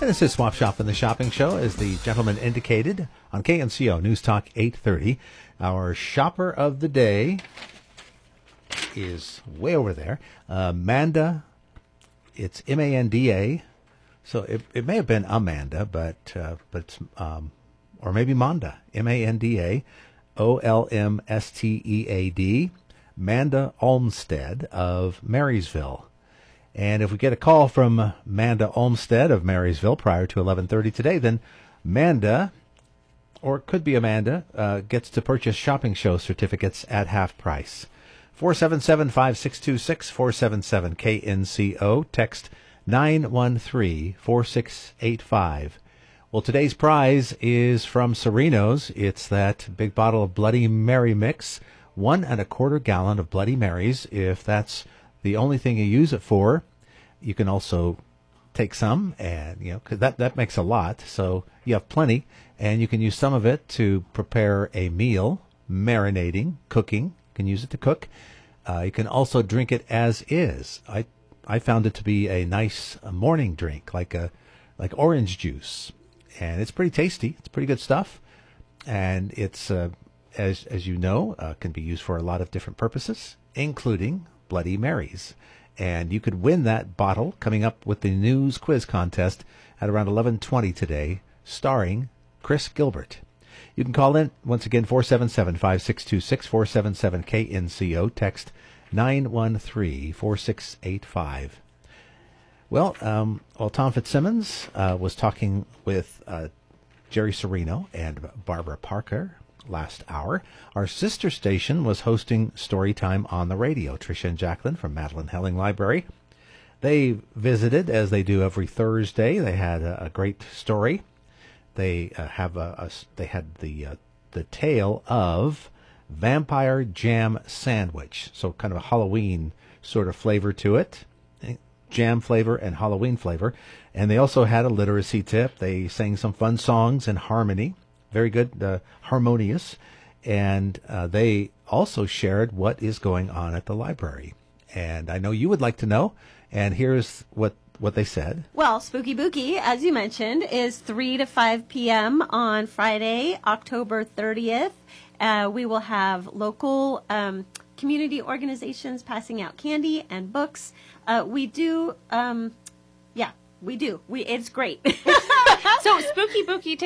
And this is Swap Shop in the Shopping Show, as the gentleman indicated, on KNCO News Talk 830. Our shopper of the day is way over there. Manda, it's M-A-N-D-A. So it may have been Amanda, but it's, or maybe Manda, M-A-N-D-A, O-L-M-S-T-E-A-D, Manda Olmstead of Marysville. And if we get a call from Manda Olmstead of Marysville prior to 11:30 today, then Manda, or it could be Amanda, gets to purchase shopping show certificates at half price. 477-5626, 477-KNCO, text 913-4685. Well, today's prize is from Serenos. It's that big bottle of Bloody Mary mix, 1 1/4 gallon of Bloody Marys. If that's the only thing you use it for, you can also take some, and cause that makes a lot. So you have plenty, and you can use some of it to prepare a meal, marinating, cooking. You can use it to cook. You can also drink it as is. I found it to be a nice morning drink, like orange juice, and it's pretty tasty. It's pretty good stuff, and it's as you know, can be used for a lot of different purposes, including Bloody Marys. And you could win that bottle coming up with the news quiz contest at around 11:20 today, starring Chris Gilbert. You can call in once again, 477-5626, 477-KNCO, text 913-4685. Well, Tom Fitzsimmons was talking with Jerry Serino and Barbara Parker last hour. Our sister station was hosting Storytime on the Radio. Tricia and Jacqueline from Madeline Helling Library. They visited, as they do every Thursday. They had a great story. They had the tale of Vampire Jam Sandwich, so kind of a Halloween sort of flavor to it, jam flavor and Halloween flavor. And they also had a literacy tip. They sang some fun songs in harmony, very good, harmonious, and they also shared what is going on at the library. And I know you would like to know, and here's what they said. Well, Spooky Bookie, as you mentioned, is 3 to 5 p.m. on Friday, October 30th. We will have local community organizations passing out candy and books. We do. It's great. So Spooky Bookie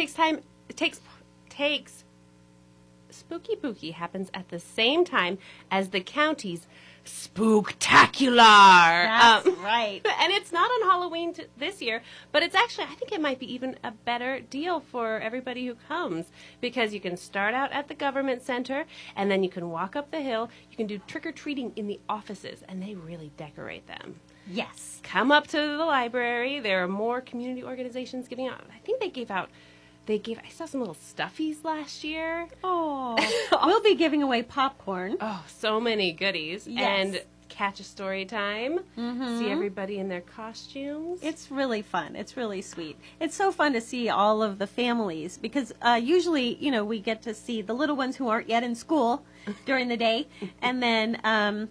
Spooky Bookie happens at the same time as the county's Spooktacular. That's right. And it's not on Halloween this year, but it's actually, I think it might be even a better deal for everybody who comes, because you can start out at the government center, and then you can walk up the hill. You can do trick-or-treating in the offices, and they really decorate them. Yes. Come up to the library. There are more community organizations giving out. I think I saw some little stuffies last year. Oh. We'll be giving away popcorn. Oh, so many goodies. Yes. And catch a story time. Mm-hmm. See everybody in their costumes. It's really fun. It's really sweet. It's so fun to see all of the families, because usually, we get to see the little ones who aren't yet in school during the day, and then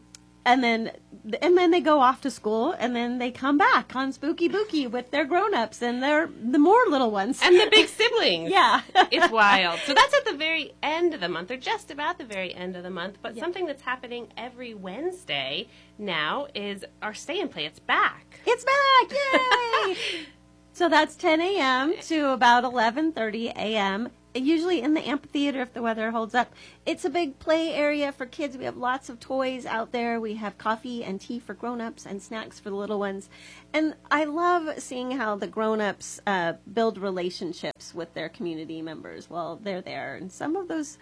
they go off to school, and then they come back on Spooky Bookie with their grown-ups and the more little ones. And the big siblings. Yeah. It's wild. So that's at the very end of the month, or just about the very end of the month. But something that's happening every Wednesday now is our Stay and Play. It's back. It's back! Yay! So that's 10 a.m. to about 11:30 a.m., usually in the amphitheater if the weather holds up. It's a big play area for kids. We have lots of toys out there. We have coffee and tea for grown-ups and snacks for the little ones. And I love seeing how the grown-ups build relationships with their community members while they're there. And some of those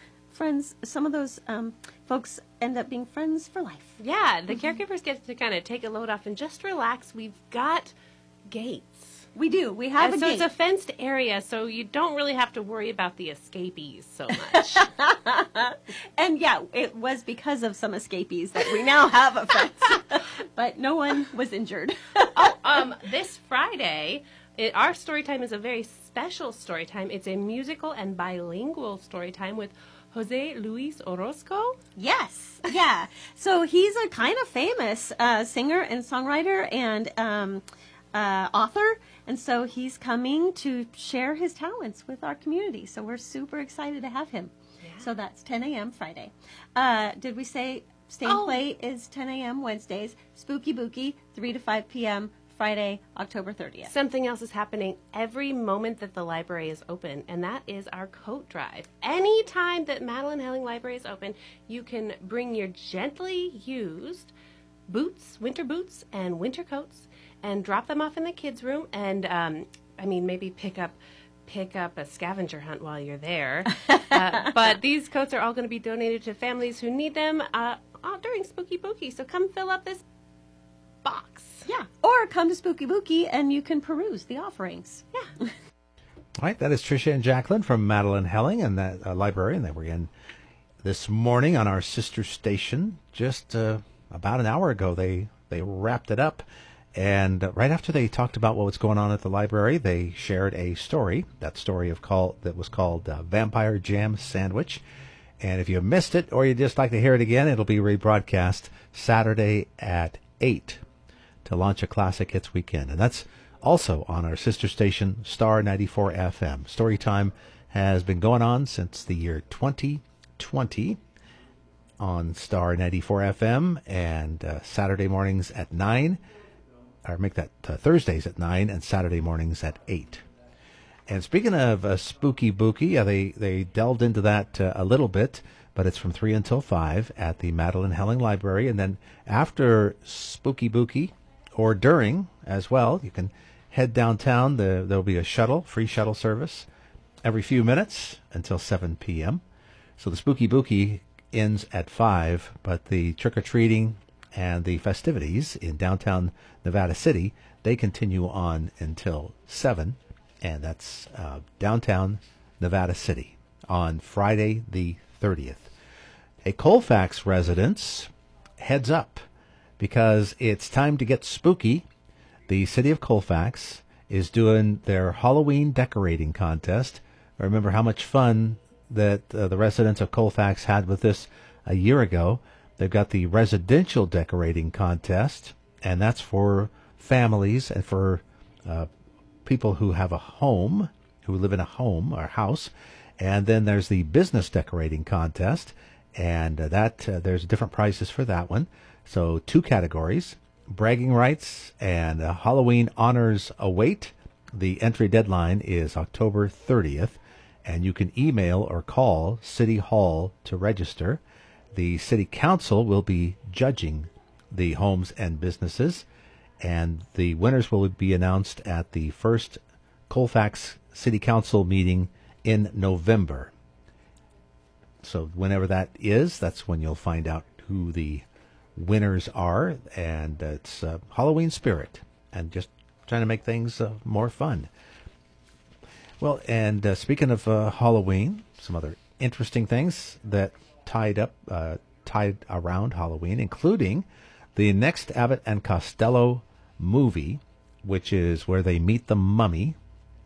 folks end up being friends for life. Yeah, the caregivers get to kind of take a load off and just relax. We've got gates. We do. We have a so gate. It's a fenced area, so you don't really have to worry about the escapees so much. And yeah, it was because of some escapees that we now have a fence. But no one was injured. This Friday, our story time is a very special story time. It's a musical and bilingual story time with Jose Luis Orozco? Yes, yeah. So he's a kind of famous singer and songwriter, and author, and so he's coming to share his talents with our community. So we're super excited to have him. Yeah. So that's 10 a.m. Friday. Did we say Stay and Play is 10 a.m. Wednesdays, Spooky Bookie 3 to 5 p.m. Friday, October 30th. Something else is happening every moment that the library is open, and that is our coat drive. Anytime that Madeline Helling Library is open, you can bring your gently used boots, winter boots, and winter coats, and drop them off in the kids' room, and maybe pick up a scavenger hunt while you're there. But these coats are all going to be donated to families who need them during Spooky Bookie. So come fill up this box. Yeah. Or come to Spooky Bookie and you can peruse the offerings. Yeah. All right, that is Tricia and Jacqueline from Madeline Helling and that library, and they were in this morning on our sister station. Just about an hour ago, they wrapped it up, and right after they talked about what was going on at the library, they shared a story. That story that was called Vampire Jam Sandwich. And if you missed it or you'd just like to hear it again, it'll be rebroadcast Saturday at 8 to launch a Classic Hits weekend. And that's also on our sister station, Star 94 FM. Storytime has been going on since the year 2020 on Star 94 FM, and Saturday mornings at 9, or make that Thursdays at 9 and Saturday mornings at 8. And speaking of Spooky Bookie, they delved into that a little bit, but it's from 3 until 5 at the Madeline Helling Library. And then after Spooky Bookie, or during as well, you can head downtown. There'll be a free shuttle service every few minutes until 7 p.m. So the Spooky Bookie ends at 5, but the trick-or-treating and the festivities in downtown Nevada City, they continue on until 7, and that's downtown Nevada City on Friday the 30th. Hey, Colfax residents, heads up, because it's time to get spooky. The city of Colfax is doing their Halloween decorating contest. Remember how much fun that the residents of Colfax had with this a year ago. They've got the residential decorating contest, and that's for families and for people who have a home, who live in a home or house. And then there's the business decorating contest, and there's different prizes for that one. So 2 categories, bragging rights and Halloween honors await. The entry deadline is October 30th, and you can email or call City Hall to register. The City Council will be judging the homes and businesses, and the winners will be announced at the first Colfax City Council meeting in November. So whenever that is, that's when you'll find out who the winners are, and it's Halloween spirit, and just trying to make things more fun. Well, and speaking of Halloween, some other interesting things that tied around Halloween, including the next Abbott and Costello movie, which is where they meet the mummy.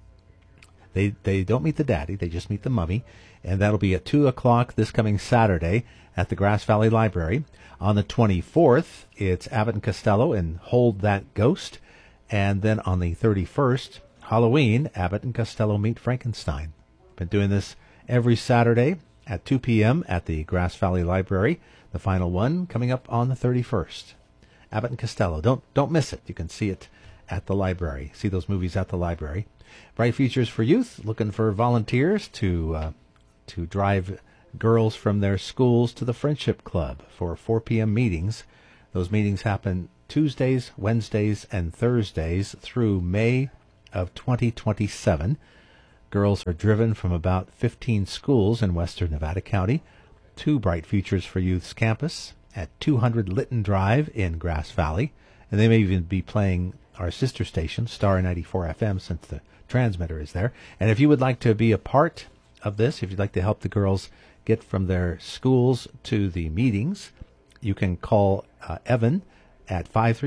They don't meet the daddy, they just meet the mummy, and that'll be at 2 o'clock this coming Saturday at the Grass Valley Library. On the 24th, it's Abbott and Costello and Hold That Ghost. And then on the 31st, Halloween, Abbott and Costello Meet Frankenstein. Been doing this every Saturday at 2 p.m. at the Grass Valley Library. The final one coming up on the 31st. Abbott and Costello. Don't miss it. You can see it at the library. See those movies at the library. Bright Futures for Youth, looking for volunteers to drive girls from their schools to the Friendship Club for 4 p.m. meetings. Those meetings happen Tuesdays, Wednesdays, and Thursdays through May of 2027. Girls are driven from about 15 schools in western Nevada County to Bright Futures for Youth's campus at 200 Lytton Drive in Grass Valley. And they may even be playing our sister station, Star 94 FM, since the transmitter is there. And if you would like to be a part of this, if you'd like to help the girls get from their schools to the meetings, you can call Evan at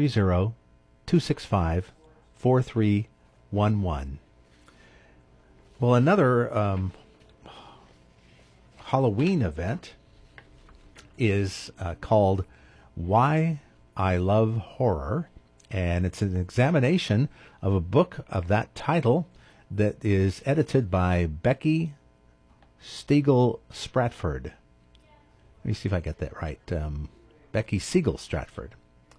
530-265-4311. Well, another Halloween event is called Why I Love Horror, And it's an examination of a book of that title that is edited by Becky Siegel Stratford. Let me see if I get that right. Becky Siegel Stratford.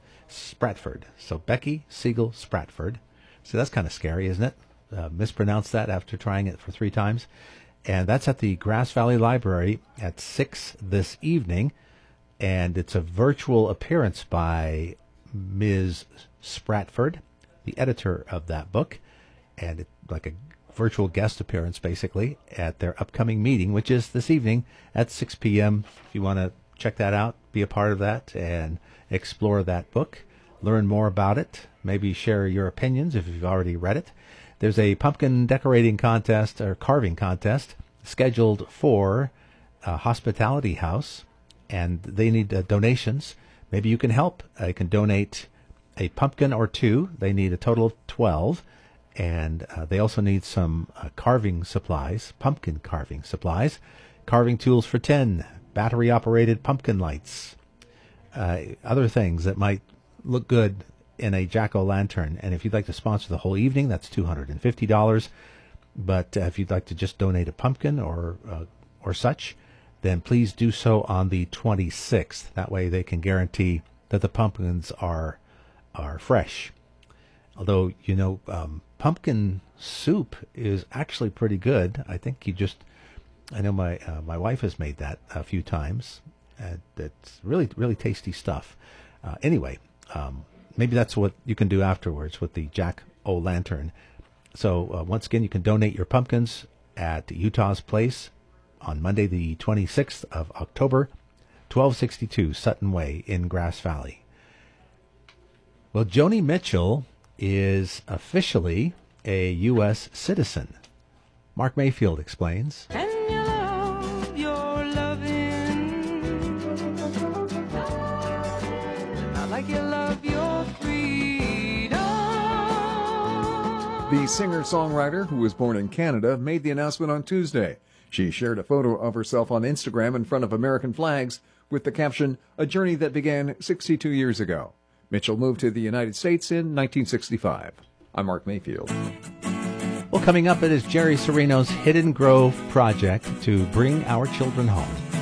So Becky Siegel Stratford. So that's kind of scary, isn't it? Mispronounced that after trying it for 3 times. And that's at the Grass Valley Library at 6 this evening. And it's a virtual appearance by Ms. Stratford, the editor of that book. And it's like a virtual guest appearance, basically, at their upcoming meeting, which is this evening at 6 p.m. If you want to check that out, be a part of that, and explore that book, learn more about it, maybe share your opinions if you've already read it. There's a pumpkin decorating contest or carving contest scheduled for Hospitality House, and they need donations. Maybe you can help. You can donate a pumpkin or 2. They need a total of 12. And they also need some carving supplies, pumpkin carving supplies, carving tools for 10, battery-operated pumpkin lights, other things that might look good in a jack-o'-lantern. And if you'd like to sponsor the whole evening, that's $250. But if you'd like to just donate a pumpkin or such, then please do so on the 26th. That way they can guarantee that the pumpkins are fresh. Although, pumpkin soup is actually pretty good. I think I know my wife has made that a few times. It's really, really tasty stuff. Anyway, maybe that's what you can do afterwards with the jack-o'-lantern. So once again, you can donate your pumpkins at Utah's Place on Monday, the 26th of October, 1262 Sutton Way in Grass Valley. Well, Joni Mitchell is officially a U.S. citizen. Mark Mayfield explains. And you love your loving, not like you love your freedom. The singer-songwriter, who was born in Canada, made the announcement on Tuesday. She shared a photo of herself on Instagram in front of American flags with the caption, "A journey that began 62 years ago." Mitchell moved to the United States in 1965. I'm Mark Mayfield. Well, coming up, it is Jerry Serino's Hidden Grove project to bring our children home.